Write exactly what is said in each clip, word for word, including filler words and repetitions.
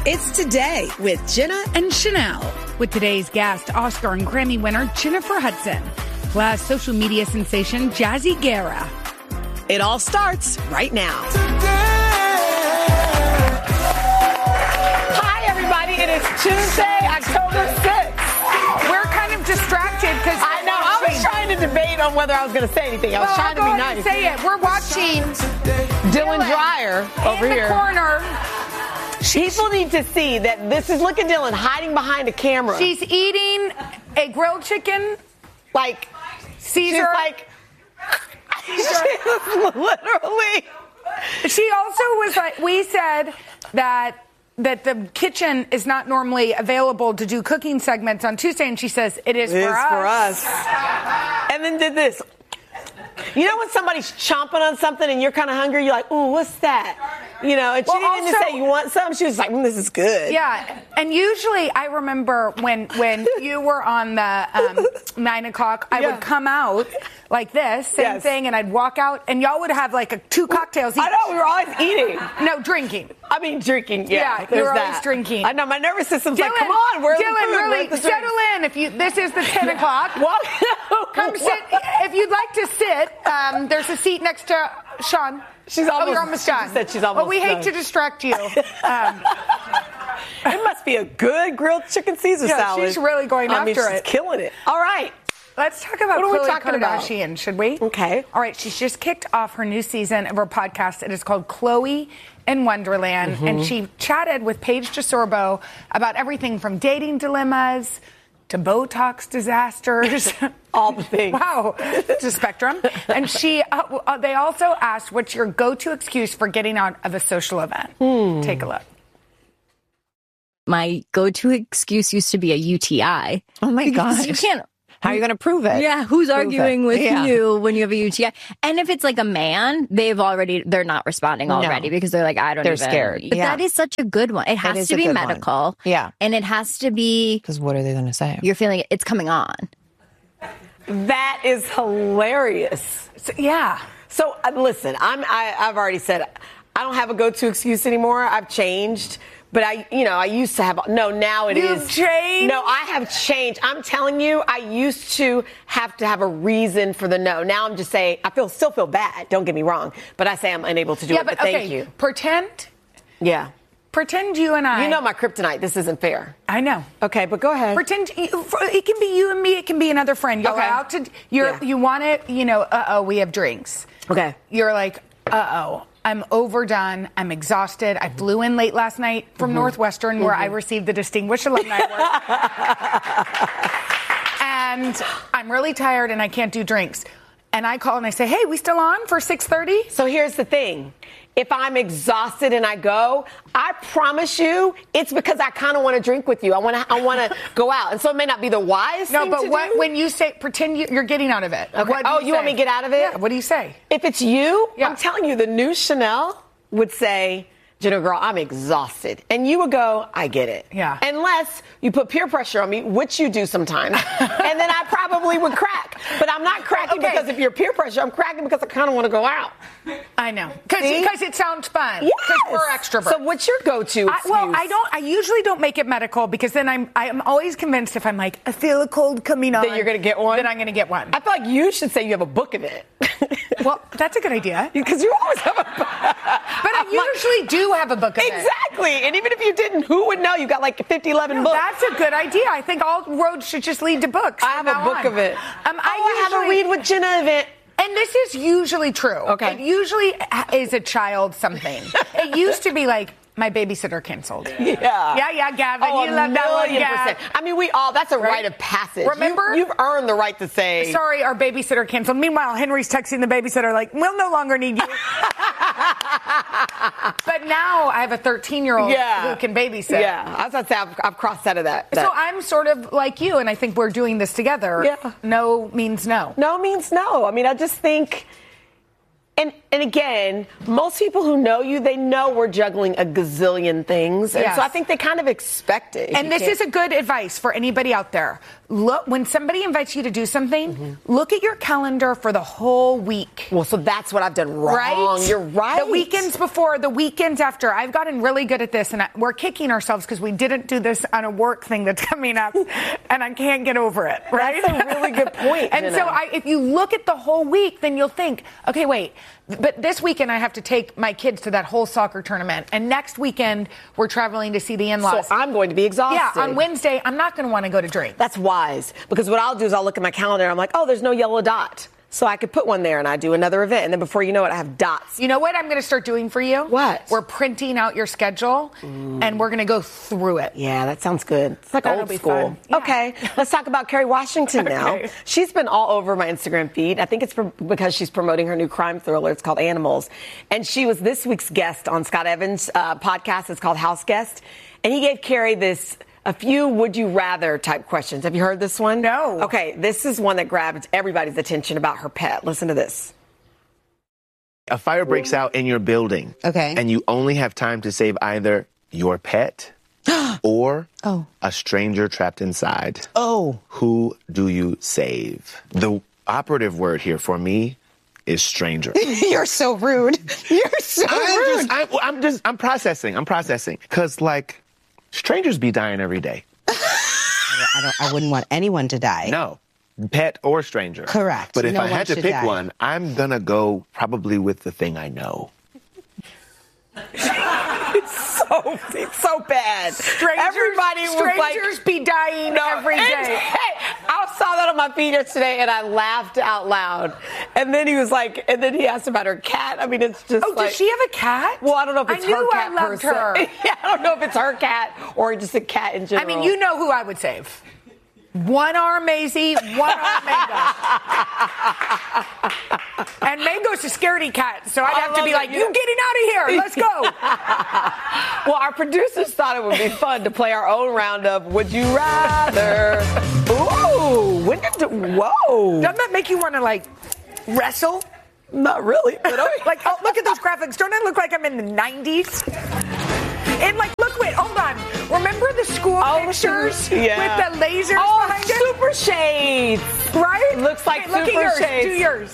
It's Today with Jenna and Chanel. With today's guest, Oscar and Grammy winner Jennifer Hudson, plus social media sensation Jazzy Guerra. It all starts right now. Hi, everybody. It is Tuesday, October sixth. We're kind of distracted because I know. I was trying to debate on whether I was going to say anything. I was well, trying to I'll be go nice. And say it. We're watching Dylan, Dylan Dreyer over in the here. corner. People need to see that this is, look at Dylan hiding behind a camera. She's eating a grilled chicken. Like, Caesar. she's like, she's literally. She also was like, we said that that the kitchen is not normally available to do cooking segments on Tuesday, and she says it is, it for, is us. for us. And then did this. You know when somebody's chomping on something and you're kind of hungry, you're like, ooh, what's that? You know, and she well, didn't also, say you want some. She was like, mm, this is good. Yeah, and usually I remember when when you were on the um, nine o'clock, I yeah. would come out like this, same yes. thing, and I'd walk out, and y'all would have like a, two cocktails each. I know, we were always eating. No, drinking. I mean, drinking, yeah. Yeah, you were that. always drinking. I know, my nervous system's Dylan, like, come on, where's Dylan, the food? really, Where's the settle drinks? in. If you, this is the ten o'clock. What? Come sit. If you'd like to sit, um, there's a seat next to Sean. She's almost, oh, you're almost done. She said she's almost Well, we done. hate to distract you. Um, it must be a good grilled chicken Caesar yeah, salad. She's really going I after mean, she's it. killing it. All right. Let's talk about what are we Khloe talking Kardashian, about? should we? Okay. All right, she's just kicked off her new season of her podcast. It is called Khloe in Wonderland, mm-hmm. and she chatted with Paige DeSorbo about everything from dating dilemmas to Botox disasters. All the things. Wow, it's a spectrum. And she, uh, uh, they also asked, what's your go-to excuse for getting out of a social event? Hmm. Take a look. My go-to excuse used to be a U T I. Oh my gosh. You can't. How are you going to prove it? Yeah, who's prove arguing it. with yeah. you when you have a U T I? And if it's like a man, they've already, they're not responding already no. because they're like, I don't they're even. scared. But yeah. that is such a good one. It has to be medical. One. Yeah. And it has to be. Because what are they going to say? You're feeling it's coming on. That is hilarious. So, yeah. So uh, listen, I'm, I, I've already said I don't have a go-to excuse anymore. I've changed. But I, you know, I used to have, no, now it You've is. changed? No, I have changed. I'm telling you, I used to have to have a reason for the no. Now I'm just saying, I feel, still feel bad, don't get me wrong, but I say I'm unable to do yeah, it, but, but okay, thank you. Pretend, Yeah. pretend you and I. You know my kryptonite, this isn't fair. I know. Okay, but go ahead. Pretend it can be you and me. It can be another friend. You're Okay. out to you're Yeah. you want it. You know. Uh oh. We have drinks. Okay. You're like, uh oh. I'm overdone. I'm exhausted. I flew in late last night from mm-hmm. Northwestern, where mm-hmm. I received the Distinguished Alumni Award, and I'm really tired and I can't do drinks. And I call and I say, hey, we still on for six thirty? So here's the thing. If I'm exhausted and I go, I promise you, it's because I kind of want to drink with you. I want to, I want to go out, and so it may not be the wise no, thing but to what do. when you say pretend you, you're getting out of it? Okay. What do Oh, you, you want say? me to get out of it? Yeah. What do you say? If it's you, Yeah. I'm telling you, the new Chanel would say, Jenna, girl, I'm exhausted. And you would go, I get it. Yeah. Unless you put peer pressure on me, which you do sometimes. And then I probably would crack. But I'm not cracking Okay. because of your peer pressure. I'm cracking because I kind of want to go out. I know. Because See? it sounds fun. Yes. Because we're extroverts. So what's your go-to I, excuse? well, I don't. I usually don't make it medical because then I'm. I'm always convinced if I'm like I feel a cold coming on, That you're gonna get one? Then I'm going to get one. I feel like you should say you have a book of it. Well, that's a good idea. Because you always have a book. But I usually do have a book of it. Exactly. And even if you didn't, who would know? You got like fifty, eleven No, books. that's a good idea. I think all roads should just lead to books. I have from a now book on. of it. Um, oh, I, I have a usually- read with Jenna event. And this is usually true. Okay. It usually is a child something. It used to be like, my babysitter canceled. Yeah. Yeah, yeah, Gavin. Oh, you a love that one, million Gav. percent. I mean, we all, that's a Right? rite of passage. Remember? You, you've earned the right to say. Sorry, our babysitter canceled. Meanwhile, Henry's texting the babysitter like, we'll no longer need you. But now I have a thirteen-year-old Yeah. who can babysit. Yeah. I was about to say, I've, I've crossed out of that. that. So I'm sort of like you, and I think we're doing this together. Yeah. No means no. No means no. I mean, I just think, and And again, most people who know you, they know we're juggling a gazillion things. And Yes. so I think they kind of expect it. And You this can't- is a good advice for anybody out there. Look, when somebody invites you to do something, Mm-hmm. look at your calendar for the whole week. Well, so that's what I've done wrong. Right? You're right. The weekends before, the weekends after. I've gotten really good at this, and I, we're kicking ourselves because we didn't do this on a work thing that's coming up, and I can't get over it. Right? That's a really good point, And Jenna. so, I, if you look at the whole week, then you'll think, okay, wait. But this weekend, I have to take my kids to that whole soccer tournament, and next weekend we're traveling to see the in-laws. So I'm going to be exhausted. Yeah, on Wednesday, I'm not going to want to go to drink. That's wise. Because what I'll do is I'll look at my calendar and I'm like, oh, there's no yellow dot. So I could put one there and I do another event. And then before you know it, I have dots. You know what I'm going to start doing for you? What? We're printing out your schedule, and we're going to go through it. Yeah, that sounds good. It's like That'll old be school. fun. Yeah. Okay, let's talk about Kerry Washington now. Okay. She's been all over my Instagram feed. I think it's for, because she's promoting her new crime thriller. It's called Animals. And she was this week's guest on Scott Evans' uh, podcast. It's called House Guest. And he gave Kerry this... a few would you rather type questions. Have you heard this one? No. Okay, this is one that grabbed everybody's attention about her pet. Listen to this. A fire breaks out in your building. Okay. And you only have time to save either your pet or Oh. a stranger trapped inside. Oh. Who do you save? The operative word here for me is stranger. You're so rude. You're so I'm rude. just, I'm, I'm just, I'm processing. I'm processing. Because, like, strangers be dying every day. I, don't, I wouldn't want anyone to die. No. Pet or stranger. Correct. But if No I one had to should pick die. one, I'm going to go probably with the thing I know. So, it's so bad. Strangers, Everybody was like... strangers be dying every And- day. Hey, I saw that on my feed yesterday and I laughed out loud. And then he was like, and then he asked about her cat. I mean, it's just Oh, like. does she have a cat? Well, I don't know if it's I knew her I cat per loved se. her. Yeah, I don't know if it's her cat or just a cat in I general. mean, you know who I would save. One arm Maisie, one arm Mangos. And Mango's a scaredy cat, so I'd I have to love be it. like, You you know- getting out of here. Let's go. Well, our producers thought it would be fun to play our own round of Would You Rather. Ooh, when did, whoa. Doesn't that make you want to, like, wrestle? Not really, but okay. Like, oh, look at those graphics. Don't I look like I'm in the nineties? And, like, look, wait, hold on. Remember the school Oh, pictures yeah. with the lasers Oh, behind it? super shades. Right? Looks like Hey, look super at yours. shades. Do yours.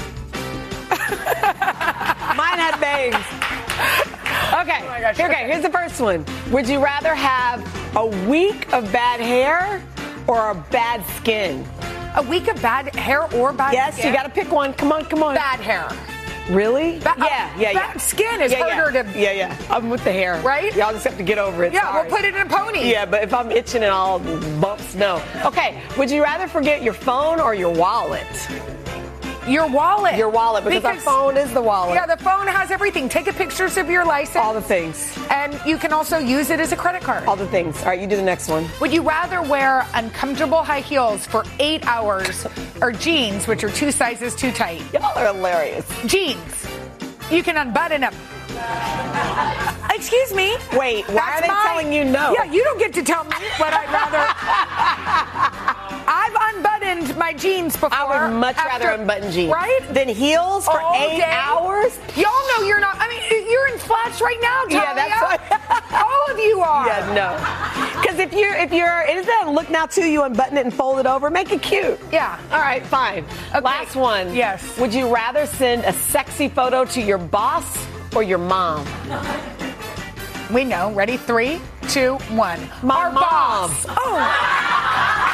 Mine had bangs. Okay, Oh my gosh, okay, okay. here's the first one. Would you rather have a week of bad hair or a bad skin? A week of bad hair or bad Yes, skin? you got to pick one. Come on, come on. Bad hair. Really? Ba- yeah, uh, yeah, yeah. bad skin is yeah, harder yeah. to- Yeah, yeah. I'm with the hair. Right? Y'all just have to get over it. Yeah, Sorry. we'll put it in a pony. Yeah, but if I'm itching and all bumps, no. Okay, would you rather forget your phone or your wallet? Your wallet. Your wallet, because, our phone is the wallet. Yeah, the phone has everything. Take a pictures of your license. All the things. And you can also use it as a credit card. All the things. All right, you do the next one. Would you rather wear uncomfortable high heels for eight hours or jeans, which are two sizes too tight? Y'all are hilarious. Jeans. You can unbutton them. Excuse me. Wait, why That's are they my- telling you no? Yeah, you don't get to tell me what I'd rather. I've unbuttoned my jeans before. I would much after- rather unbutton jeans. Right? Than heels for All eight day. hours? Y'all know you're not. I mean, you're in flats right now, Talia. Yeah, that's what- All of you are. Yeah, no. Because if you're, if you're, it doesn't look now to you, unbutton it and fold it over, make it cute. Yeah. All right, fine. Okay. Last one. Yes. Would you rather send a sexy photo to your boss or your mom? We know. Ready? Three, two, one. My Our mom. boss. Oh.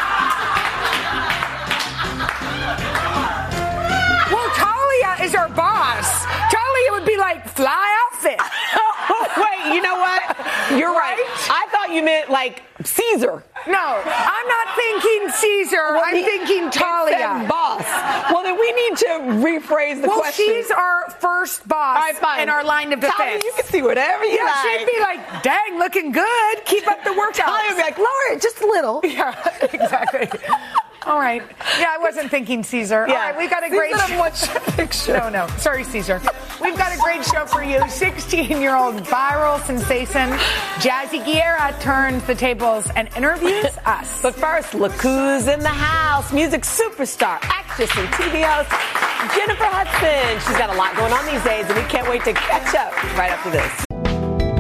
Well, Talia is our boss. Talia would be like, fly outfit. Wait, you know what? You're right. Right? I thought you meant like Caesar. No, I'm not thinking Caesar. Well, I'm he- thinking it said Talia. boss. Well, then we need to rephrase the Well, question. she's our first boss All right, fine. in our line of defense. Talia, you can see whatever you Yeah, like. she'd be like, dang, looking good. Keep up the workout. Talia would be like, lower it just a little. Yeah, exactly. All right. Yeah, I wasn't thinking Caesar. Yeah. All right, we've got a Caesar great doesn't want your picture. No, no. Sorry, Caesar. We've got a great show for you. sixteen-year-old viral sensation Jazzy Guerra turns the tables and interviews us. But first, look who's in the house. Music superstar, actress, and T V host, Jennifer Hudson. She's got a lot going on these days, and we can't wait to catch up right after this.